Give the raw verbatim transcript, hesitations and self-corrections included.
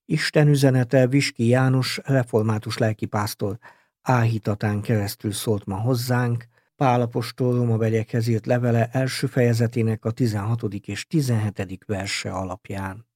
Isten üzenete Viski János református lelkipásztor áhítatán keresztül szólt ma hozzánk, Pál apostol rómabeliekhez írt levele első fejezetének a tizenhatodik és tizenhetedik verse alapján.